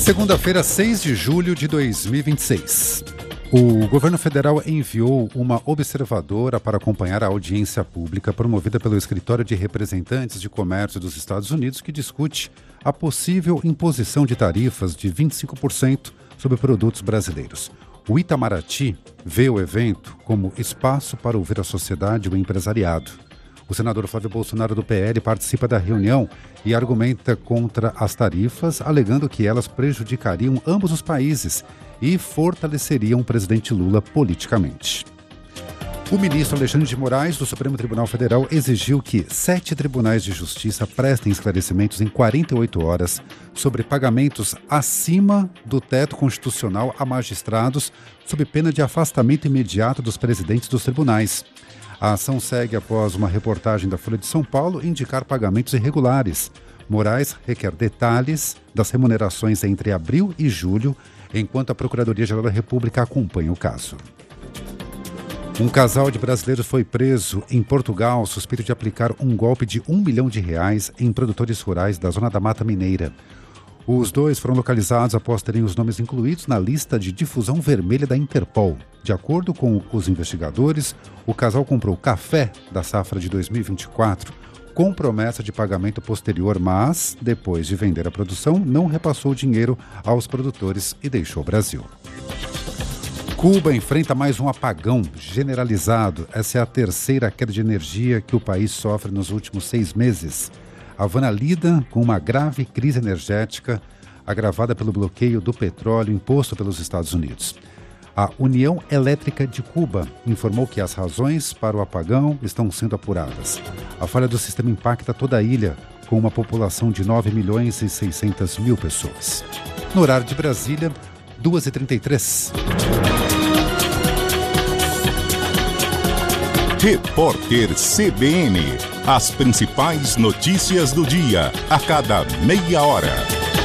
Segunda-feira, 6 de julho de 2026. O governo federal enviou uma observadora para acompanhar a audiência pública promovida pelo Escritório de Representantes de Comércio dos Estados Unidos, que discute a possível imposição de tarifas de 25% sobre produtos brasileiros. O Itamaraty vê o evento como espaço para ouvir a sociedade e o empresariado. O senador Flávio Bolsonaro, do PL, participa da reunião e argumenta contra as tarifas, alegando que elas prejudicariam ambos os países e fortaleceriam o presidente Lula politicamente. O ministro Alexandre de Moraes, do Supremo Tribunal Federal, exigiu que 7 tribunais de justiça prestem esclarecimentos em 48 horas sobre pagamentos acima do teto constitucional a magistrados, sob pena de afastamento imediato dos presidentes dos tribunais. A ação segue após uma reportagem da Folha de São Paulo indicar pagamentos irregulares. Moraes requer detalhes das remunerações entre abril e julho, enquanto a Procuradoria-Geral da República acompanha o caso. Um casal de brasileiros foi preso em Portugal suspeito de aplicar um golpe de R$1 milhão em produtores rurais da Zona da Mata Mineira. Os dois foram localizados após terem os nomes incluídos na lista de difusão vermelha da Interpol. De acordo com os investigadores, o casal comprou café da safra de 2024 com promessa de pagamento posterior, mas, depois de vender a produção, não repassou o dinheiro aos produtores e deixou o Brasil. Cuba enfrenta mais um apagão generalizado. Essa é a terceira queda de energia que o país sofre nos últimos 6 meses. Havana lida com uma grave crise energética agravada pelo bloqueio do petróleo imposto pelos Estados Unidos. A União Elétrica de Cuba informou que as razões para o apagão estão sendo apuradas. A falha do sistema impacta toda a ilha, com uma população de 9.600.000 pessoas. No horário de Brasília, 2h33. Repórter CBN. As principais notícias do dia, a cada meia hora.